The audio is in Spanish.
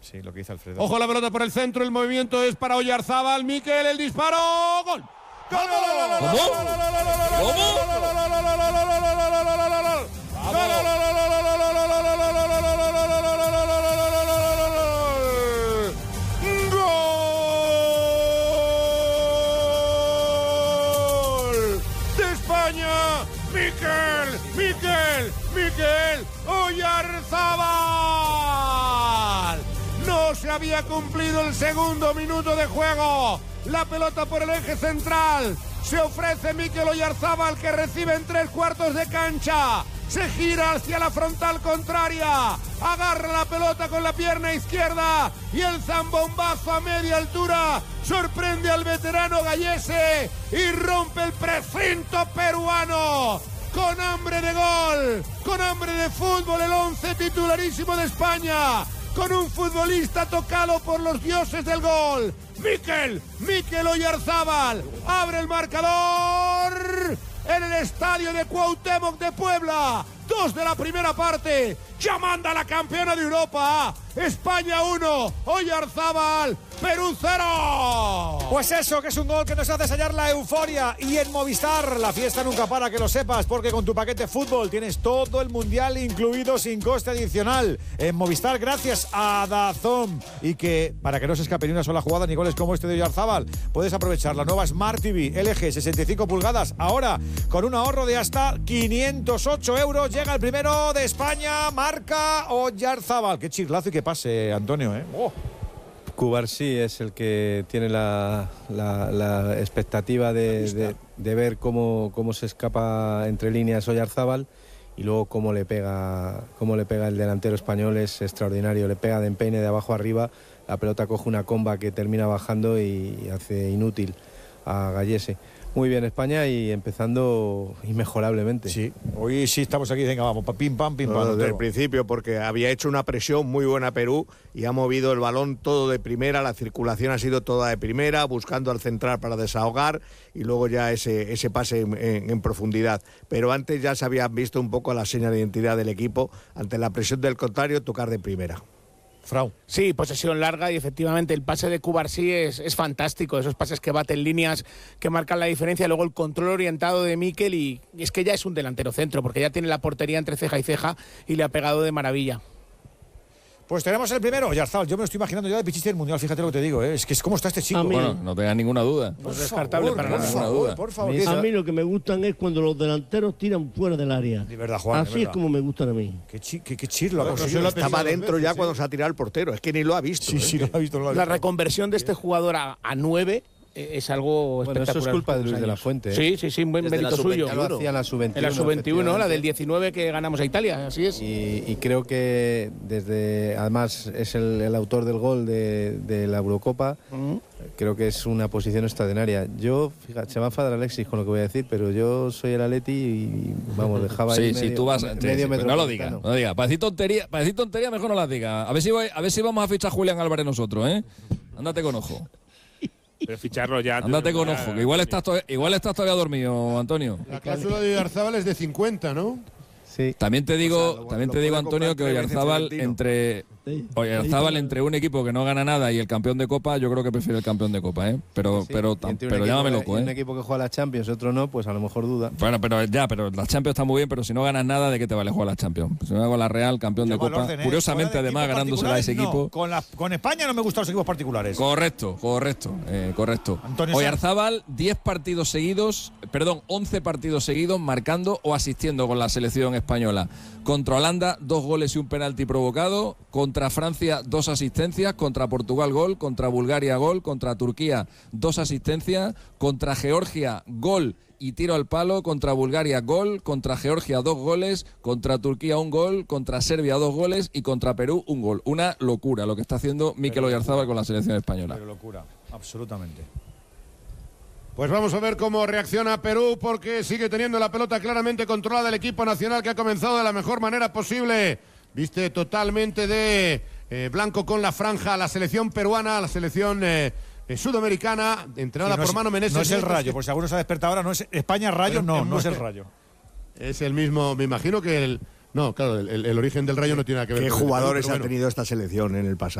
Sí, lo que dice Alfredo. Ojo la pelota por el centro, el movimiento es para Oyarzábal, Mikel, el disparo, ¡gol! ¿Cómo? ¡Gol de España! Mikel Oyarzábal. No se había cumplido el segundo minuto de juego. La pelota por el eje central. Se ofrece Mikel Oyarzábal, que recibe en 3/4 de cancha. Se gira hacia la frontal contraria. Agarra la pelota con la pierna izquierda. Y el zambombazo a media altura sorprende al veterano Gallese. Y rompe el precinto peruano. Con hambre de gol. Con hambre de fútbol, el 11 titularísimo de España. Con un futbolista tocado por los dioses del gol. Mikel Oyarzábal abre el marcador en el estadio de Cuauhtémoc de Puebla. 2 de la primera parte. Ya manda la campeona de Europa. España 1, Oyarzábal, Perú 0. Pues eso, que es un gol que nos hace sellar la euforia. Y en Movistar la fiesta nunca para, que lo sepas, porque con tu paquete fútbol tienes todo el mundial incluido sin coste adicional. En Movistar, gracias a DAZN. Y que, para que no se escape ni una sola jugada ni goles como este de Oyarzábal, puedes aprovechar la nueva Smart TV LG 65 pulgadas. Ahora, con un ahorro de hasta 508 euros, llega el primero de España, marca Oyarzábal. Qué chirlazo y qué pase, Antonio, ¿eh? Oh. Cubarsí es el que tiene la expectativa de ver cómo se escapa entre líneas Oyarzábal, y luego cómo le pega el delantero español. Es extraordinario, le pega de empeine de abajo arriba, la pelota coge una comba que termina bajando y hace inútil a Gallese. Muy bien España, y empezando inmejorablemente. Sí, hoy sí estamos aquí, venga, vamos, pim pam. Desde el principio, porque había hecho una presión muy buena Perú y ha movido el balón todo de primera, la circulación ha sido toda de primera, buscando al central para desahogar, y luego ya ese pase en profundidad. Pero antes ya se habían visto un poco la seña de identidad del equipo, ante la presión del contrario, tocar de primera. Frau. Sí, posesión larga, y efectivamente el pase de Cubarsí es fantástico. Esos pases que baten líneas, que marcan la diferencia. Luego el control orientado de Mikel, y es que ya es un delantero centro, porque ya tiene la portería entre ceja y ceja y le ha pegado de maravilla. Pues tenemos el primero, Oyarzábal. Yo me lo estoy imaginando ya de pichichi del Mundial, fíjate lo que te digo, ¿eh? Es que es como está este chico. Bueno, no tengas ninguna duda. No es descartable para nada. Por favor. A mí lo que me gustan es cuando los delanteros tiran fuera del área. De verdad, Juan. Así es como me gustan a mí. Qué chirlo ha conseguido. Estaba dentro ya cuando se ha tirado el portero, es que ni lo ha visto. Sí, lo ha visto. La reconversión de este jugador a 9 es algo espectacular. Eso es culpa de Luis de la Fuente. Sí, buen mérito suyo. Ya lo hacía en la sub-21. En la sub-21, la del 19 que ganamos a Italia, así es. Y creo que además es el autor del gol de la Eurocopa. Creo que es una posición extraordinaria. Yo, fíjate, se va a enfadar Alexis con lo que voy a decir, pero yo soy el Atleti y vamos, dejaba ahí medio, tú vas, medio metro. No lo digas. Para decir tontería, mejor no las digas. A ver si vamos a fichar a Julián Álvarez nosotros, ¿eh? Ándate con ojo. Pero ficharlo ya. Ándate con ojo, que igual estás todavía dormido, Antonio. La cláusula de Oyarzábal es de 50, ¿no? Sí. También te digo, Antonio, que Oyarzábal entre un equipo que no gana nada y el campeón de Copa, yo creo que prefiere el campeón de Copa, ¿eh? Pero llámame loco, ¿eh? Un equipo que juega la Champions, otro no, pues a lo mejor duda. Bueno, pero la Champions está muy bien, pero si no ganas nada, ¿de qué te vale jugar la Champions? Si no hago la Real, campeón de Copa. Curiosamente, además, ganándosela a ese equipo. Con España no me gustan los equipos particulares. Correcto. Oyarzábal, 11 partidos seguidos marcando o asistiendo con la selección española. Contra Holanda, 2 goles y un penalti provocado. Contra Francia, 2 asistencias. Contra Portugal, gol. Contra Bulgaria, gol. Contra Turquía, 2 asistencias. Contra Georgia, gol y tiro al palo. Contra Bulgaria, gol. Contra Georgia, 2 goles. Contra Turquía, 1 gol. Contra Serbia, 2 goles. Y contra Perú, 1 gol. Una locura lo que está haciendo Mikel Oyarzábal con la selección española. Pero locura, absolutamente. Pues vamos a ver cómo reacciona Perú, porque sigue teniendo la pelota claramente controlada el equipo nacional, que ha comenzado de la mejor manera posible. Viste totalmente de blanco con la franja la selección peruana, la selección sudamericana, entrenada por Mano Menezes. No es el Rayo, por si alguno se ha despertado ahora, no es España Rayo, no es el Rayo. Es el mismo, me imagino que no, claro, el origen del Rayo no tiene nada que ver ¿Qué con jugadores el Perú, ha tenido esta selección en el pasado?